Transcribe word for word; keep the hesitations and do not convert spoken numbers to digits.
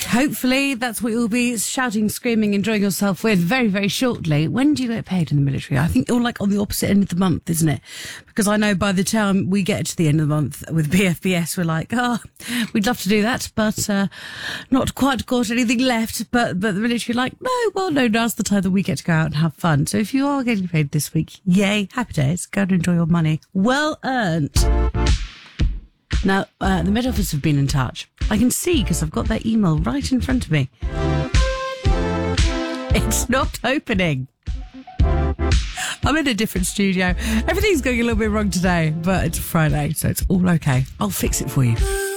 hopefully that's what you'll be shouting, screaming, enjoying yourself with very, very shortly. When do you get paid in the military? I think you're like on the opposite end of the month, isn't it? Because I know by the time we get to the end of the month with B F B S, we're like, oh, we'd love to do that, but uh, not quite got anything left. But, but the military are like, no, well, no, now's the time that we get to go out and have fun. So if you are getting paid this week, yay, happy days. Go and enjoy your money. Well earned. Now, uh, the Met Office have been in touch. I can see because I've got their email right in front of me. It's not opening. I'm in a different studio. Everything's going a little bit wrong today, but it's Friday, so it's all okay. I'll fix it for you.